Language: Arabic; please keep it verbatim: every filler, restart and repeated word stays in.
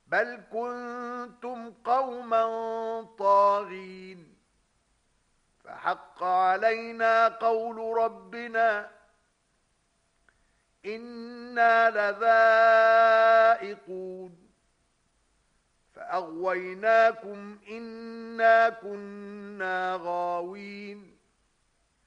بل كنتم قوما طاغين فحق علينا قول ربنا إنا لذائقون فأغويناكم إنا كنا غاوين